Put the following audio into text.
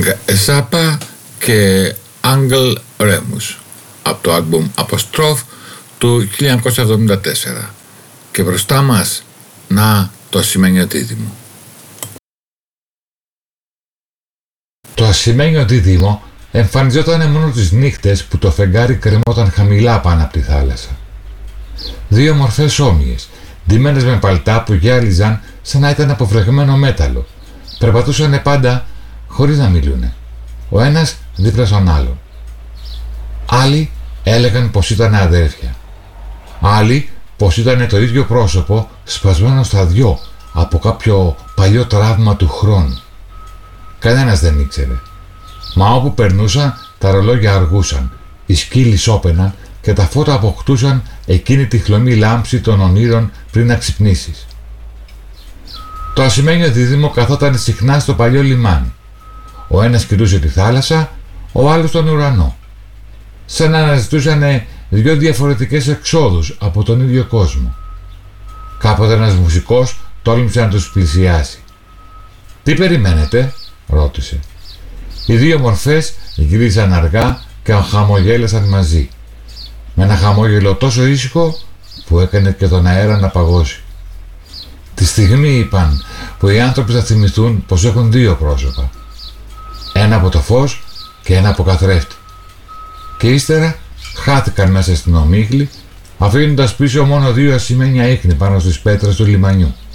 Ζάπα και Άγγελ Ρέμους από το άλμπουμ Αποστρόφ του 1974. Και μπροστά μας, να, το ασημένιο δίδυμο. Το ασημένιο δίδυμο εμφανιζόταν μόνο τις νύχτες που το φεγγάρι κρεμόταν χαμηλά πάνω από τη θάλασσα. Δύο μορφές όμοιες, ντυμένες με παλτά που γυάλιζαν σαν να ήταν αποφρεγμένο μέταλλο. Περπατούσαν πάντα χωρίς να μιλούνε, ο ένας δίπλα στον άλλον. Άλλοι έλεγαν πως ήταν αδέρφια. Άλλοι πως ήταν το ίδιο πρόσωπο σπασμένο στα δυο από κάποιο παλιό τραύμα του χρόνου. Κανένας δεν ήξερε. Μα όπου περνούσαν τα ρολόγια αργούσαν, οι σκύλοι σώπαιναν και τα φώτα αποκτούσαν εκείνη τη χλωμή λάμψη των ονείρων πριν να ξυπνήσεις. Το ασημένιο δίδυμο καθόταν συχνά στο παλιό λιμάνι. Ο ένας κοιτούσε τη θάλασσα, ο άλλος τον ουρανό. Σαν να αναζητούσαν δύο διαφορετικές εξόδους από τον ίδιο κόσμο. Κάποτε ένας μουσικός τόλμησε να τους πλησιάσει. «Τι περιμένετε?» ρώτησε. Οι δύο μορφές γύρισαν αργά και χαμογέλασαν μαζί, με ένα χαμόγελο τόσο ήσυχο που έκανε και τον αέρα να παγώσει. Τη στιγμή είπαν που οι άνθρωποι θα θυμηθούν πως έχουν δύο πρόσωπα, ένα από το φως και ένα από καθρέφτη, και ύστερα χάθηκαν μέσα στην ομίχλη, αφήνοντας πίσω μόνο δύο ασημένια ίχνη πάνω στις πέτρες του λιμανιού.